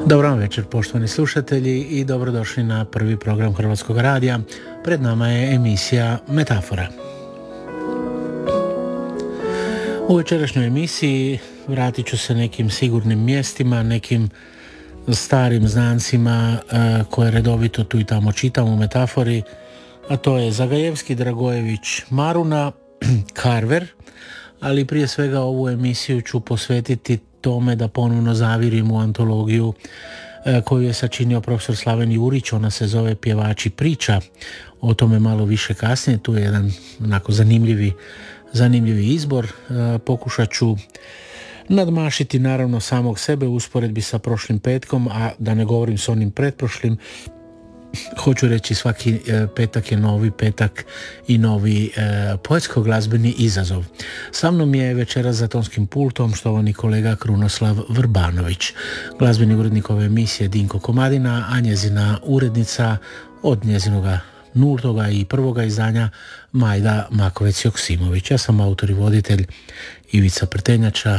Dobar vam večer, poštovani slušatelji, i dobrodošli na prvi program Hrvatskog radija. Pred nama je emisija Metafora. U večerašnjoj emisiji vratit ću se nekim sigurnim mjestima, nekim starim znancima koje redovito tu i tamo čitam u Metafori, a to je Zagajevski, Dragojević, Maruna, Carver, ali prije svega ovu emisiju ću posvetiti tome da ponovno zavirim u antologiju koju je sačinio profesor Slaven Jurić. Ona se zove Pjevači priča. O tome malo više kasnije. Tu je jedan onako zanimljivi izbor. Pokušat ću nadmašiti naravno samog sebe u usporedbi sa prošlim petkom, a da ne govorim s onim pretprošlim. Hoću reći, svaki petak je novi petak i novi poetsko-glazbeni izazov. Sa mnom je večeras za tonskim pultom štovani kolega Krunoslav Vrbanović, glazbeni urednik ove emisije Dinko Komadina, a njezina urednica od njezinoga nultoga i prvoga izdanja Majda Makovec-Joksimović. Ja sam autor i voditelj Ivica Prtenjača.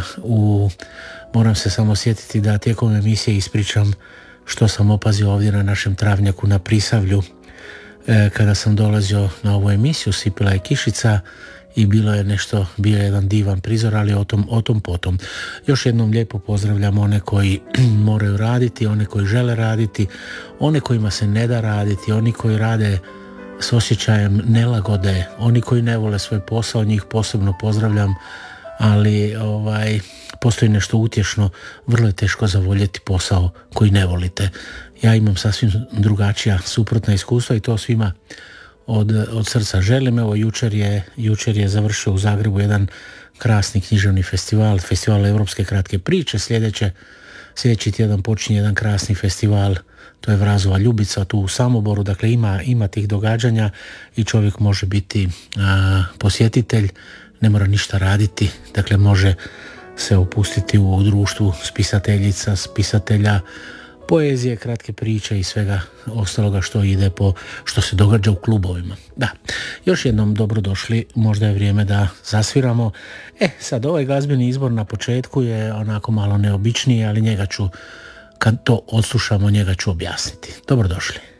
Moram se samo sjetiti da tijekom emisije ispričam što sam opazio ovdje na našem travnjaku na Prisavlju. Kada sam dolazio na ovu emisiju, sipila je kišica i bio je jedan divan prizor, ali o tom potom. Još jednom lijepo pozdravljam one koji moraju raditi, one koji žele raditi, one kojima se ne da raditi, oni koji rade s osjećajem nelagode, oni koji ne vole svoj posao, njih posebno pozdravljam, ali postoji nešto utješno, vrlo je teško zavoljeti posao koji ne volite. Ja imam sasvim drugačija, suprotna iskustva i to svima od srca želim. Evo, jučer je završio u Zagrebu jedan krasni književni festival Europske kratke priče. Sljedeći tjedan počinje jedan krasni festival, to je Vrazova Ljubica tu u Samoboru. Dakle, ima tih događanja i čovjek može biti posjetitelj, ne mora ništa raditi, dakle može se opustiti u društvu spisateljica, spisatelja, poezije, kratke priče i svega ostaloga što se događa u klubovima. Da, još jednom dobrodošli, možda je vrijeme da zasviramo. Sad ovaj glazbeni izbor na početku je onako malo neobičniji, ali njega ću, kad to odslušamo, njega ću objasniti. Dobrodošli.